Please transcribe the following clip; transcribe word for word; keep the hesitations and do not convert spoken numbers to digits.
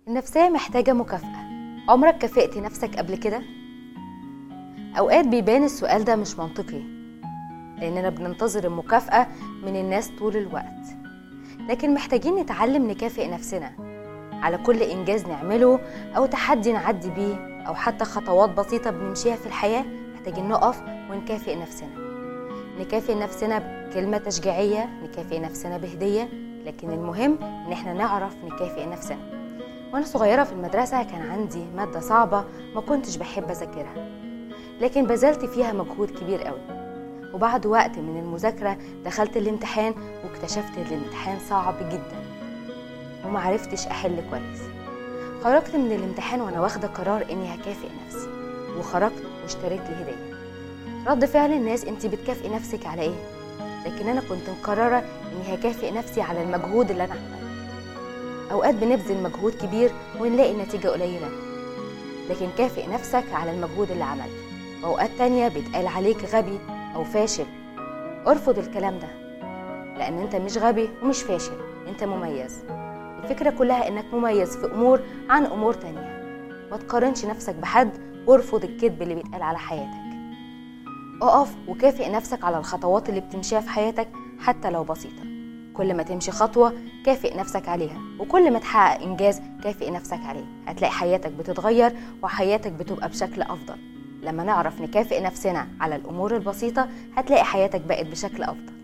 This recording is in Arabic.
النفسية محتاجة مكافأة. عمرك كافئت نفسك قبل كده؟ أوقات بيبان السؤال ده مش منطقي لأننا بننتظر المكافأة من الناس طول الوقت، لكن محتاجين نتعلم نكافئ نفسنا على كل إنجاز نعمله أو تحدي نعدي بيه أو حتى خطوات بسيطة بنمشيها في الحياة. محتاجين نقف ونكافئ نفسنا، نكافئ نفسنا بكلمة تشجيعية، نكافئ نفسنا بهدية، لكن المهم إن احنا نعرف نكافئ نفسنا. وأنا صغيرة في المدرسة كان عندي مادة صعبة ما كنتش بحب أذاكرها، لكن بذلت فيها مجهود كبير قوي، وبعد وقت من المذاكرة دخلت الامتحان واكتشفت الامتحان صعب جدا وما عرفتش أحل كويس. خرجت من الامتحان وأنا واخدة قرار إني هكافئ نفسي، وخرجت واشتريت لي هدية. رد فعل الناس: انتي بتكافئي نفسك على ايه؟ لكن أنا كنت مقررة إني هكافئ نفسي على المجهود اللي أنا عملته. أوقات بنبذل مجهود كبير ونلاقي نتيجة قليلة، لكن كافئ نفسك على المجهود اللي عملته. وأوقات تانية بيتقال عليك غبي أو فاشل. ارفض الكلام ده، لأن أنت مش غبي ومش فاشل، أنت مميز. الفكرة كلها إنك مميز في أمور عن أمور تانية. ما تقارنش نفسك بحد، وارفض الكذب اللي بيتقال على حياتك. اقف وكافئ نفسك على الخطوات اللي بتمشيها في حياتك حتى لو بسيطة. كل ما تمشي خطوة كافئ نفسك عليها، وكل ما تحقق إنجاز كافئ نفسك عليه. هتلاقي حياتك بتتغير وحياتك بتبقى بشكل أفضل. لما نعرف نكافئ نفسنا على الأمور البسيطة هتلاقي حياتك بقت بشكل أفضل.